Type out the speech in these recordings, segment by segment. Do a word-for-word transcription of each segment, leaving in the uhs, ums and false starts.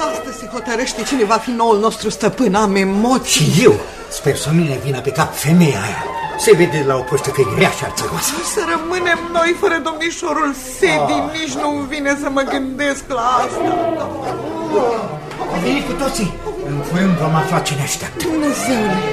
Astăzi se hotărăște cine va fi noul nostru stăpân. Am emoții. Și eu sper să nu ne vină pe cap femeia aia. Se vede la o proștăcărie rea și arțăgoasă. Să rămânem noi fără domnișorul Sedi. Ah. Nici nu-mi vine să mă gândesc la asta. Au venit cu toții. În curând vom afla ce ne așteaptă. Dumnezeule!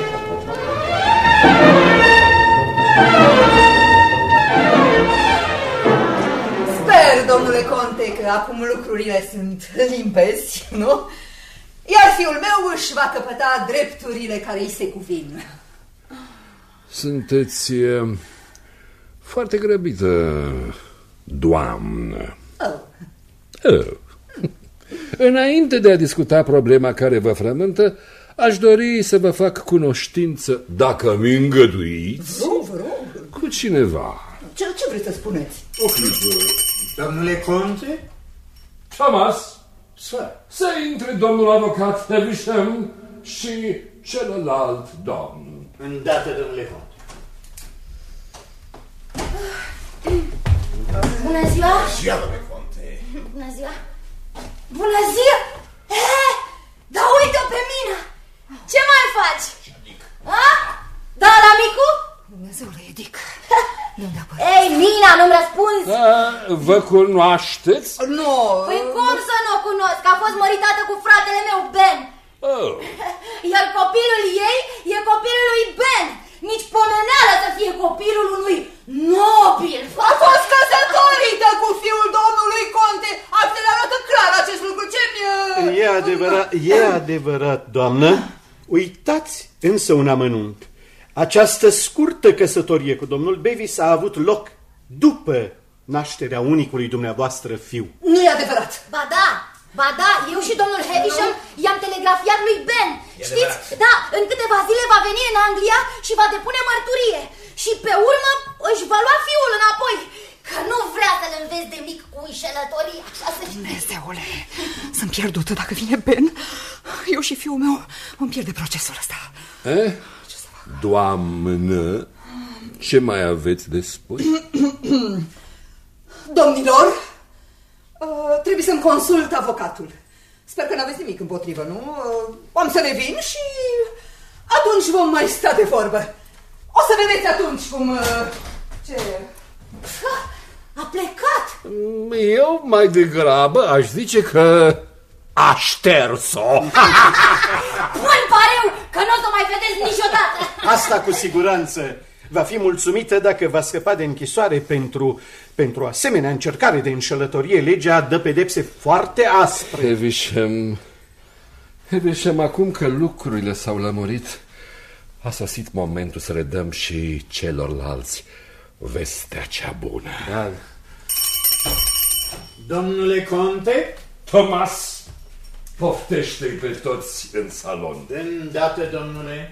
Sper, domnule conte, că acum lucrurile sunt limpezi, nu? Iar fiul meu își va căpăta drepturile care îi se cuvin. Sunteți uh, foarte grăbită, doamnă. Oh. Oh. Înainte de a discuta problema care vă frământă, aș dori să vă fac cunoștință, dacă mi îngăduiți, Vă rog. cu cineva. Ce, ce vreți să spuneți? O clipă, domnule conte? Thomas, Să. să intre domnul avocat Havisham și celălalt domn. Îndată, domnule conte. Bună ziua! Ziua, domnule conte! Bună ziua! Bună ziua! Eh, dar uite-o pe mine! Ce mai faci? A? Da, la micu? Dumnezeule, Edic. Ei, Mina, nu-mi răspunzi? Da, vă cunoașteți? Nu. Păi cum să nu o cunosc? A fost măritată cu fratele meu, Ben. Oh. Iar copilul ei e copilul lui Ben. Nici pomeneală să fie copilul unui nobil. A fost căsătorită cu fiul domnului conte. Actele arată clar acest lucru. Ce-mi... E adevărat, e adevărat, doamnă. Uitați însă un amănunt. Această scurtă căsătorie cu domnul Bevis a avut loc după nașterea unicului dumneavoastră fiu. Nu e adevărat. Ba da, ba da, eu și domnul Havisham i-am telegrafiat lui Ben. Știți? Da, în câteva zile va veni în Anglia și va depune mărturie. Și pe urmă își va lua fiul înapoi. Că nu vrea să-l înveți de mic cu înșelătorie. Așa se... Dumnezeule, sunt pierdută dacă vine Ben. Eu și fiul meu îmi pierde procesul ăsta. Eh? Doamnă, ce mai aveți de spus? Domnilor, uh, trebuie să-mi consult avocatul. Sper că n-aveți nimic împotrivă, nu? Uh, am să revin și atunci vom mai sta de vorbă. O să vedeți atunci cum... Uh, ce... A plecat. Eu mai degrabă aș zice că a șters-o. Bun pariu că nu o să mai vedeți niciodată. Asta cu siguranță. Va fi mulțumită dacă va scăpa de închisoare pentru, pentru asemenea încercare de înșelătorie. Legea dă pedepse foarte aspre. Havisham, Havisham, acum că lucrurile s-au lămurit, a sosit momentul să le dăm și celorlalți vestea cea bună. Da. Domnule conte? Thomas, poftește-i pe toți în salon. De îndată, domnule.